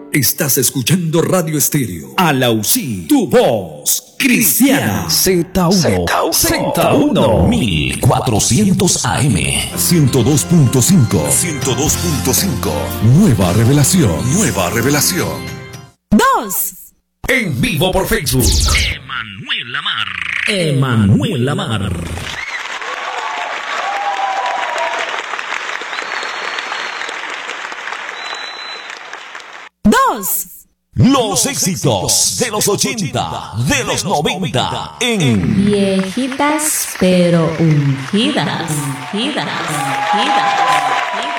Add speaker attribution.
Speaker 1: Estás escuchando Radio Estéreo. Alausí, tu voz cristiana.
Speaker 2: Z1 1400 AM
Speaker 1: 102.5. Nueva revelación.
Speaker 3: 2.
Speaker 1: En vivo por Facebook.
Speaker 2: Emanuel Lamar. Los éxitos de los 80, de los 90 en
Speaker 3: Viejitas pero ungidas.